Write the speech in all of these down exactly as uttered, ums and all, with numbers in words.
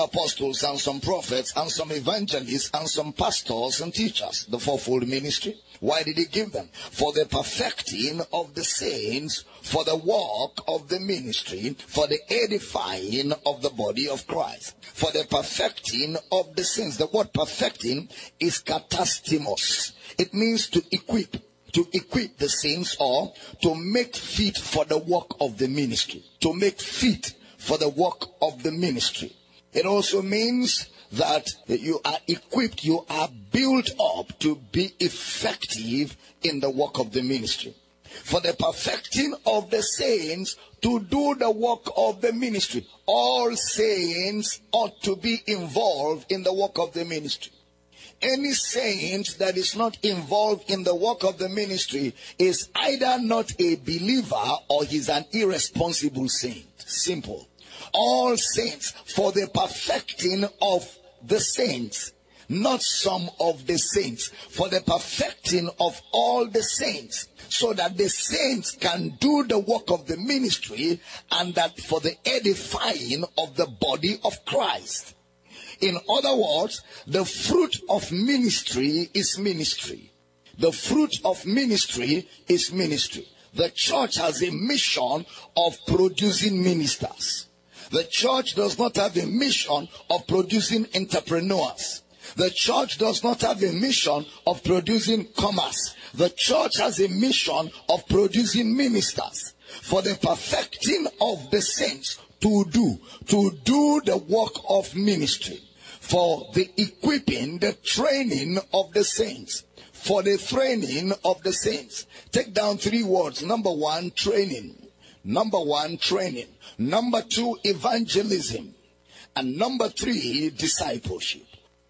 apostles and some prophets and some evangelists and some pastors and teachers. The fourfold ministry. Why did he give them? For the perfecting of the saints, for the work of the ministry, for the edifying of the body of Christ. For the perfecting of the saints. The word perfecting is katastimos. It means to equip. To equip the saints, or to make fit for the work of the ministry. To make fit for the work of the ministry. It also means that you are equipped, you are built up to be effective in the work of the ministry. For the perfecting of the saints to do the work of the ministry. All saints ought to be involved in the work of the ministry. Any saint that is not involved in the work of the ministry is either not a believer or he's an irresponsible saint. Simple. All saints, for the perfecting of the saints, not some of the saints, for the perfecting of all the saints, so that the saints can do the work of the ministry, and that for the edifying of the body of Christ. In other words, the fruit of ministry is ministry. The fruit of ministry is ministry. The church has a mission of producing ministers. The church does not have a mission of producing entrepreneurs. The church does not have a mission of producing commerce. The church has a mission of producing ministers for the perfecting of the saints to do, to do the work of ministry, for the equipping, the training of the saints, for the training of the saints. Take down three words. Number one, training. Number one, training. Number two, evangelism. And number three, discipleship.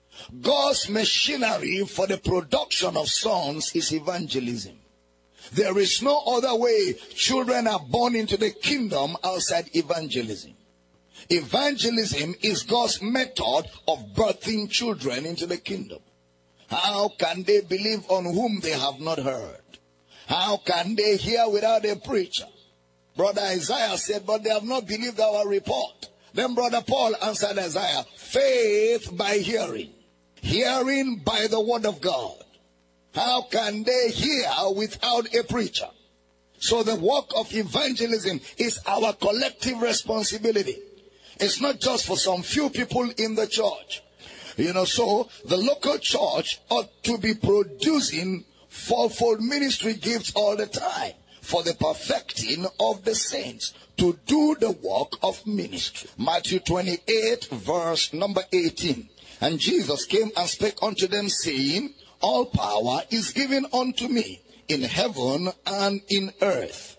God's machinery for the production of sons is evangelism. There is no other way children are born into the kingdom outside evangelism. Evangelism is God's method of birthing children into the kingdom. How can they believe on whom they have not heard? How can they hear without a preacher? Brother Isaiah said, but they have not believed our report. Then Brother Paul answered Isaiah, faith by hearing. Hearing by the word of God. How can they hear without a preacher? So the work of evangelism is our collective responsibility. It's not just for some few people in the church. You know, so the local church ought to be producing fourfold ministry gifts all the time for the perfecting of the saints to do the work of ministry. Matthew twenty-eight, verse number eighteen. And Jesus came and spake unto them, saying, all power is given unto me in heaven and in earth.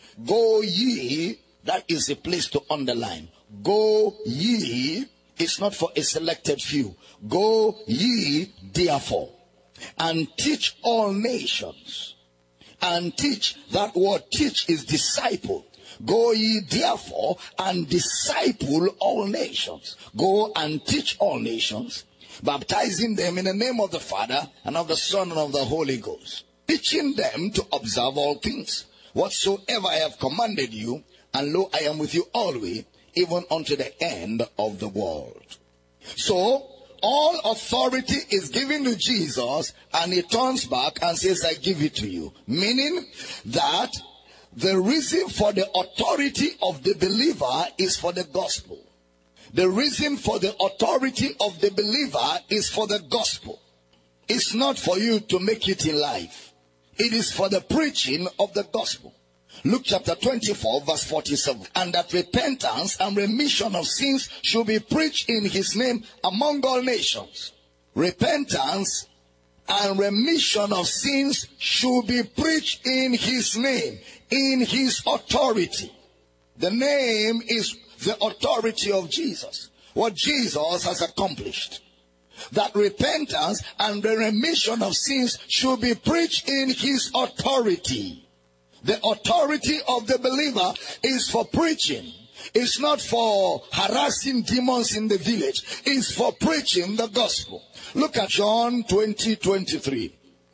Go ye, that is a place to underline. Go ye, it's not for a selected few. Go ye, therefore, and teach all nations. And teach, that word teach is disciple. Go ye therefore and disciple all nations. Go and teach all nations, baptizing them in the name of the Father and of the Son and of the Holy Ghost, teaching them to observe all things whatsoever I have commanded you, and lo, I am with you always, even unto the end of the world. So, all authority is given to Jesus, and he turns back and says, I give it to you. Meaning that the reason for the authority of the believer is for the gospel. The reason for the authority of the believer is for the gospel. It's not for you to make it in life. It is for the preaching of the gospel. Luke chapter twenty-four, verse forty-seven. And that repentance and remission of sins should be preached in his name among all nations. Repentance and remission of sins should be preached in his name, in his authority. The name is the authority of Jesus. What Jesus has accomplished. That repentance and the remission of sins should be preached in his authority. The authority of the believer is for preaching. It's not for harassing demons in the village. It's for preaching the gospel. Look at John twenty, twenty-three.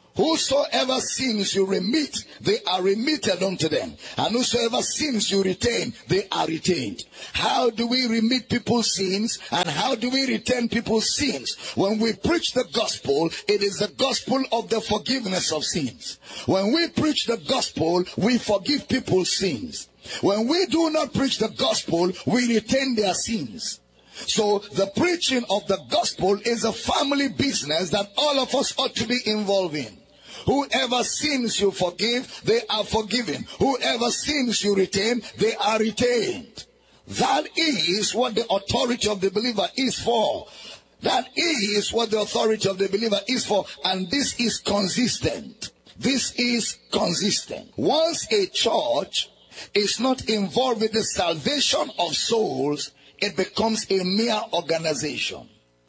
Whosoever sins you remit, they are remitted unto them. And whosoever sins you retain, they are retained. How do we remit people's sins and how do we retain people's sins? When we preach the gospel, it is the gospel of the forgiveness of sins. When we preach the gospel, we forgive people's sins. When we do not preach the gospel, we retain their sins. So the preaching of the gospel is a family business that all of us ought to be involved in. Whoever sins you forgive, they are forgiven. Whoever sins you retain, they are retained. That is what the authority of the believer is for. That is what the authority of the believer is for. And this is consistent. This is consistent. Once a church is not involved with the salvation of souls, it becomes a mere organization.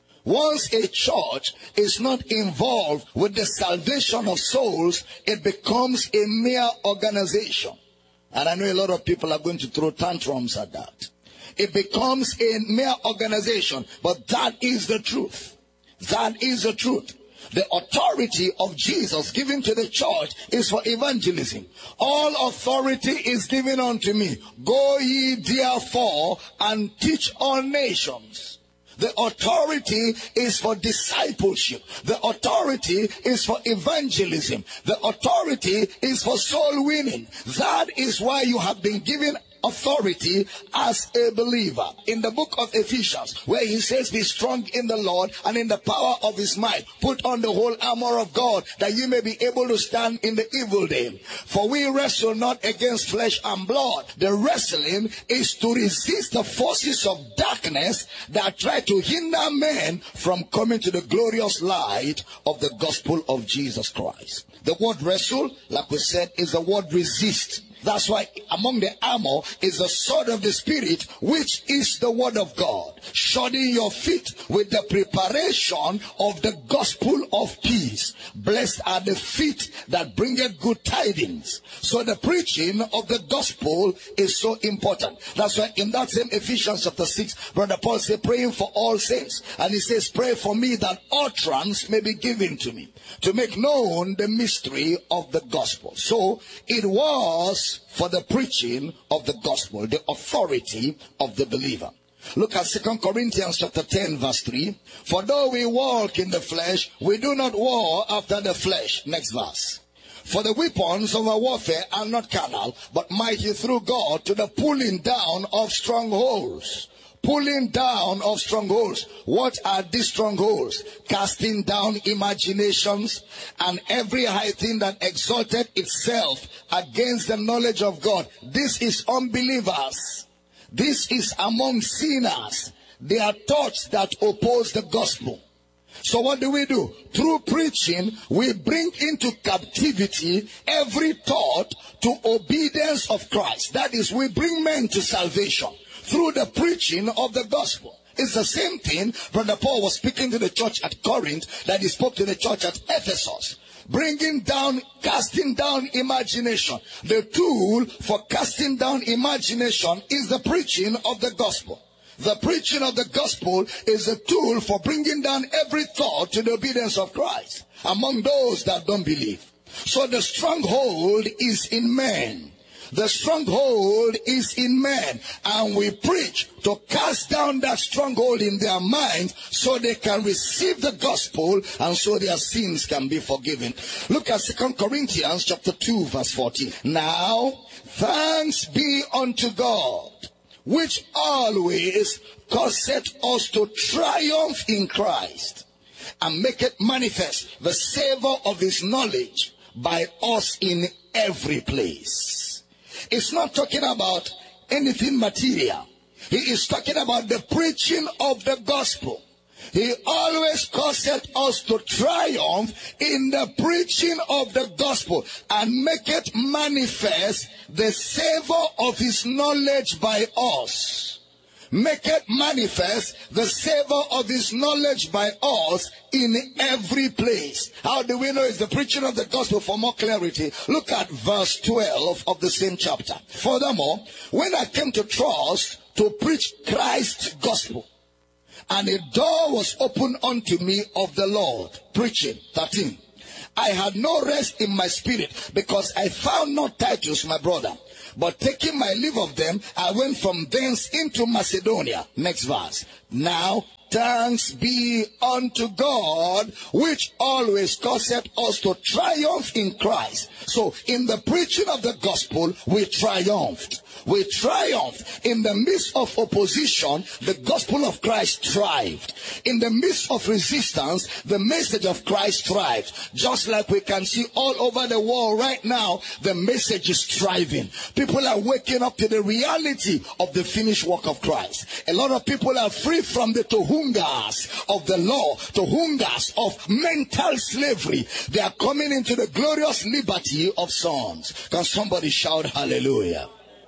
Once a church is not involved with the salvation of souls, it becomes a mere organization. And I know a lot of people are going to throw tantrums at that. It becomes a mere organization, but that is the truth. That is the truth. The authority of Jesus given to the church is for evangelism. All authority is given unto me. Go ye therefore and teach all nations. The authority is for discipleship. The authority is for evangelism. The authority is for soul winning. That is why you have been given authority as a believer. In the book of Ephesians, where he says, be strong in the Lord and in the power of his might. Put on the whole armor of God, that you may be able to stand in the evil day. For we wrestle not against flesh and blood. The wrestling is to resist the forces of darkness that try to hinder men from coming to the glorious light of the gospel of Jesus Christ. The word wrestle, like we said, is the word resist. That's why among the armor is the sword of the Spirit, which is the word of God. Shodding your feet with the preparation of the gospel of peace. Blessed are the feet that bringeth good tidings. So the preaching of the gospel is so important. That's why in that same Ephesians chapter six, Brother Paul said, praying for all saints. And he says, pray for me that utterance may be given to me, to make known the mystery of the gospel. So it was for the preaching of the gospel, the authority of the believer. Look at Second Corinthians chapter ten verse three. For though we walk in the flesh, we do not war after the flesh. Next verse. For the weapons of our warfare are not carnal, but mighty through God to the pulling down of strongholds. Pulling down of strongholds. What are these strongholds? Casting down imaginations and every high thing that exalted itself against the knowledge of God. This is unbelievers. This is among sinners. They are thoughts that oppose the gospel. So what do we do? Through preaching, we bring into captivity every thought to obedience of Christ. That is, we bring men to salvation through the preaching of the gospel. It's the same thing Brother Paul was speaking to the church at Corinth that he spoke to the church at Ephesus. Bringing down, casting down imagination. The tool for casting down imagination is the preaching of the gospel. The preaching of the gospel is a tool for bringing down every thought to the obedience of Christ among those that don't believe. So the stronghold is in men. The stronghold is in men, and we preach to cast down that stronghold in their minds so they can receive the gospel and so their sins can be forgiven. Look at Second Corinthians chapter two verse fourteen. Now, thanks be unto God, which always causeth us to triumph in Christ, and maketh manifest the savour of his knowledge by us in every place. It's not talking about anything material. He is talking about the preaching of the gospel. He always causeth us to triumph in the preaching of the gospel and make it manifest the savour of his knowledge by us. Make it manifest the savour of his knowledge by us in every place. How do we know it's the preaching of the gospel? For more clarity, look at verse twelve of the same chapter. Furthermore, when I came to trust to preach Christ's gospel, and a door was opened unto me of the Lord, preaching, thirteen. I had no rest in my spirit, because I found not Titus my brother. But taking my leave of them, I went from thence into Macedonia. Next verse. Now, thanks be unto God, which always causeth us to triumph in Christ. So, in the preaching of the gospel, we triumphed. We triumphed. In the midst of opposition, the gospel of Christ thrived. In the midst of resistance, the message of Christ thrived. Just like we can see all over the world right now, the message is thriving. People are waking up to the reality of the finished work of Christ. A lot of people are free from the tohungas of the law, tohungas of mental slavery. They are coming into the glorious liberty of sons. Can somebody shout hallelujah?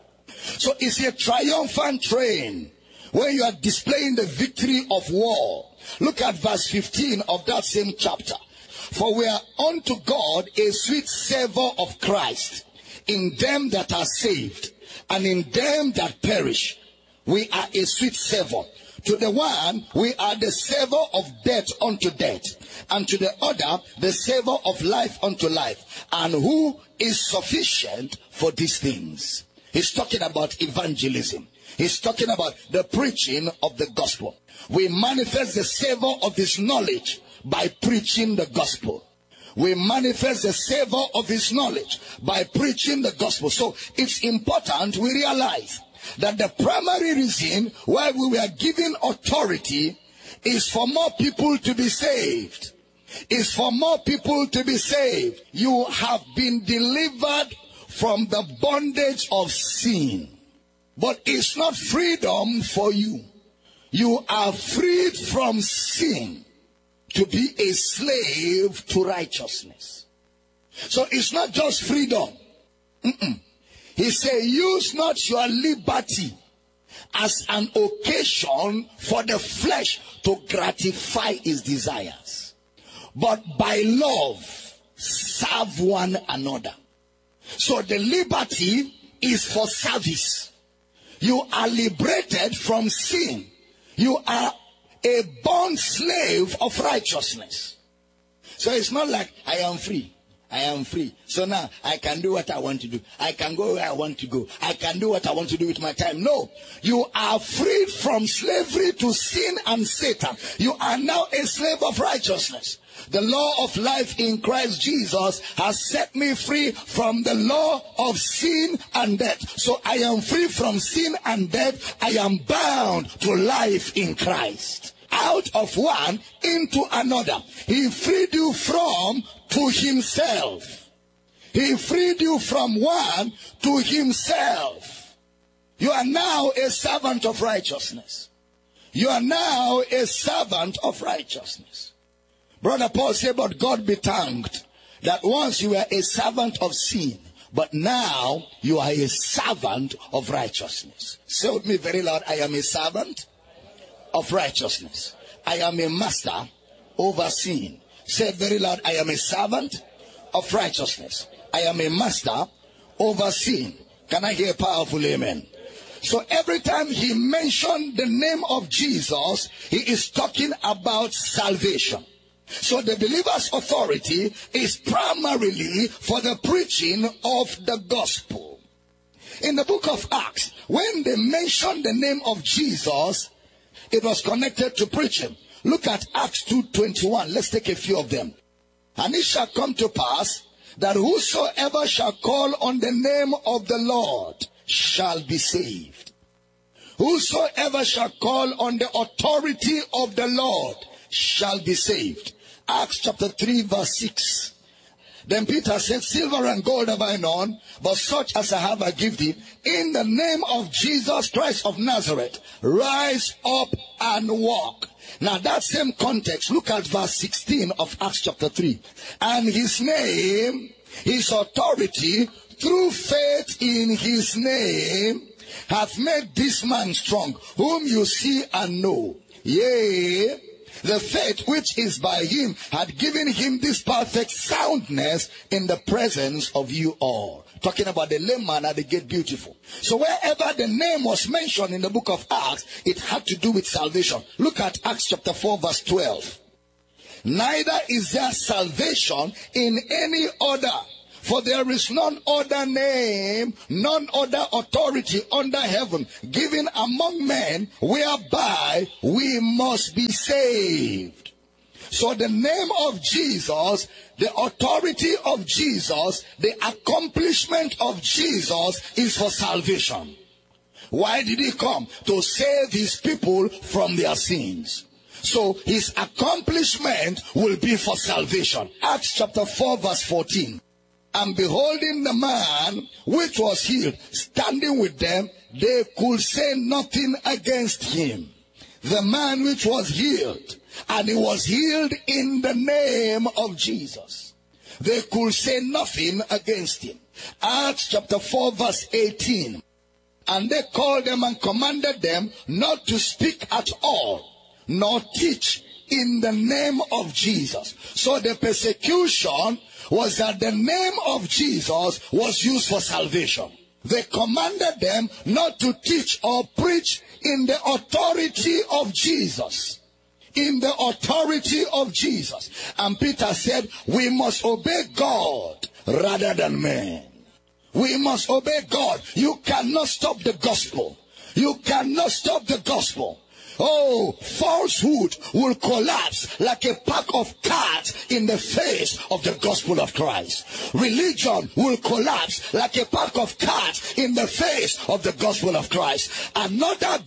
So it's a triumphant train when you are displaying the victory of war. Look at verse fifteen of that same chapter. For we are unto God a sweet savour of Christ in them that are saved and in them that perish. We are a sweet savour. To the one, we are the savour of death unto death, and to the other, the savour of life unto life. And who is sufficient for these things? He's talking about evangelism. He's talking about the preaching of the gospel. We manifest the savour of his knowledge by preaching the gospel. We manifest the savour of his knowledge by preaching the gospel. So it's important we realize that the primary reason why we were given authority is for more people to be saved. Is for more people to be saved. You have been delivered from the bondage of sin. But it's not freedom for you. You are freed from sin to be a slave to righteousness. So it's not just freedom. Mm-mm. He said, use not your liberty as an occasion for the flesh to gratify its desires, but by love serve one another. So the liberty is for service. You are liberated from sin. You are a bond slave of righteousness. So it's not like I am free. I am free. So now I can do what I want to do. I can go where I want to go. I can do what I want to do with my time. No. You are freed from slavery to sin and Satan. You are now a slave of righteousness. The law of life in Christ Jesus has set me free from the law of sin and death. So I am free from sin and death. I am bound to life in Christ. Out of one into another. He freed you from to himself. He freed you from one to himself. You are now a servant of righteousness. You are now a servant of righteousness. Brother Paul said, but God be thanked that once you were a servant of sin, but now you are a servant of righteousness. Say with me very loud, I am a servant of righteousness. I am a master over sin. Say it very loud, I am a servant of righteousness. I am a master over sin. Can I hear a powerful amen? So every time he mentioned the name of Jesus, he is talking about salvation. So the believer's authority is primarily for the preaching of the gospel. In the book of Acts, when they mentioned the name of Jesus, it was connected to preaching. Look at Acts two twenty-one. Let's take a few of them. And it shall come to pass that whosoever shall call on the name of the Lord shall be saved. Whosoever shall call on the authority of the Lord shall be saved. Acts chapter three verse six. Then Peter said, silver and gold have I none, but such as I have I give thee. In the name of Jesus Christ of Nazareth, rise up and walk. Now that same context, look at verse sixteen of Acts chapter three. And his name, his authority, through faith in his name, hath made this man strong, whom you see and know. Yea, the faith which is by him had given him this perfect soundness in the presence of you all. Talking about the lame man at the gate beautiful. So wherever the name was mentioned in the book of Acts, it had to do with salvation. Look at Acts chapter four verse twelve. neither is there salvation in any other. For there is none other name, none other authority under heaven given among men whereby we must be saved. So the name of Jesus, the authority of Jesus, the accomplishment of Jesus is for salvation. Why did he come? To save his people from their sins. So his accomplishment will be for salvation. Acts chapter four verse fourteen. And beholding the man which was healed, standing with them, they could say nothing against him. The man which was healed, and he was healed in the name of Jesus. They could say nothing against him. Acts chapter four verse eighteen. And they called them and commanded them not to speak at all, nor teach in the name of Jesus. So the persecution was that the name of Jesus was used for salvation. They commanded them not to teach or preach in the authority of Jesus. In the authority of Jesus. And Peter said, we must obey God rather than men. We must obey God. You cannot stop the gospel. You cannot stop the gospel. Oh, falsehood will collapse like a pack of cards in the face of the gospel of Christ. Religion will collapse like a pack of cards in the face of the gospel of Christ. Another